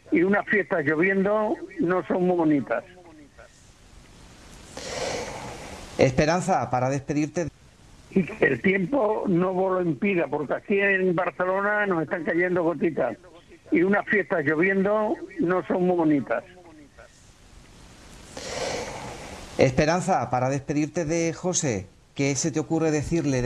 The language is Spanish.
y unas fiestas lloviendo no son muy bonitas. Esperanza, para despedirte. Y que el tiempo no vos lo impida, porque aquí en Barcelona nos están cayendo gotitas y unas fiestas lloviendo no son muy bonitas. Esperanza, para despedirte de José, ¿qué se te ocurre decirle?